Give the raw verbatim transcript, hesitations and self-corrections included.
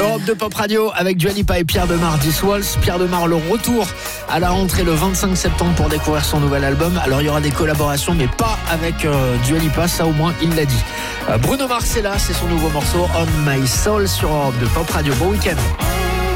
Europe deux Pop Radio avec Dua Lipa et Pierre Demar, This Waltz. Pierre Demar, le retour à la rentrée le vingt-cinq septembre pour découvrir son nouvel album. Alors il y aura des collaborations, mais pas avec euh, Dua Lipa, ça au moins il l'a dit. Euh, Bruno Mars est là, c'est son nouveau morceau On My Soul sur Europe deux Pop Radio. Bon week-end.